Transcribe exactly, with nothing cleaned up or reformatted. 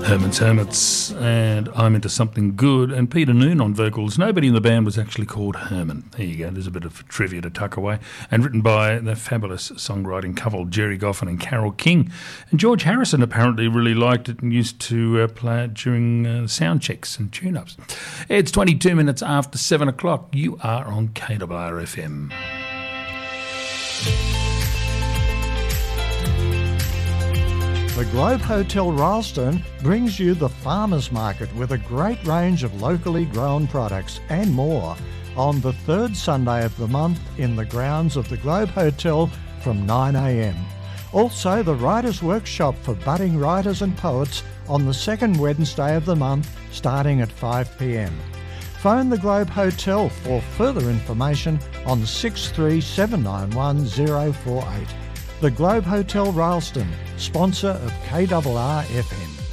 Herman's Hermits, and I'm Into Something Good, and Peter Noon on vocals. Nobody in the band was actually called Herman. There you go, there's a bit of trivia to tuck away. And written by the fabulous songwriting couple Jerry Goffin and Carole King. And George Harrison apparently really liked it and used to uh, play it during uh, sound checks and tune-ups. It's twenty-two minutes after seven o'clock. You are on K R R F M. The Globe Hotel Rylstone brings you the Farmers Market with a great range of locally grown products and more on the third Sunday of the month in the grounds of the Globe Hotel from nine a m. Also, the Writers' Workshop for budding writers and poets on the second Wednesday of the month starting at five p m. Phone the Globe Hotel for further information on six three seven nine one zero four eight. The Globe Hotel Rylstone, sponsor of K R R F M.